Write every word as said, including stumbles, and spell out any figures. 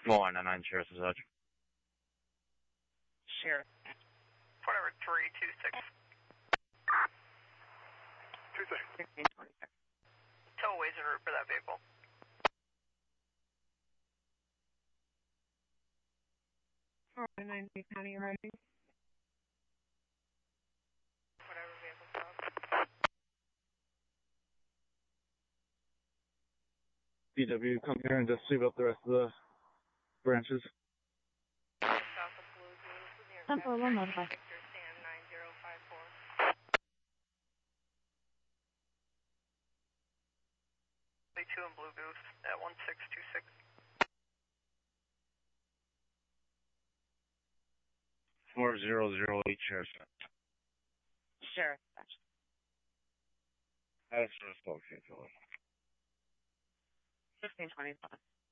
four nine nine Sheriff's Dispatch. Sheriff. Whatever, three two six. two six. sixteen twenty-six. Towaways en route for that vehicle. four one nine County running. Whatever vehicle stop. D W, come here and just sweep up the rest of the branches. South of Blue Goose, near ten four one notify. Victor Sam nine zero five four. two and Blue Goose at one six two six. four zero zero eight Sheriff's Dispatch. Sheriff Dispatch. That's for the spoke, fifteen twenty-five.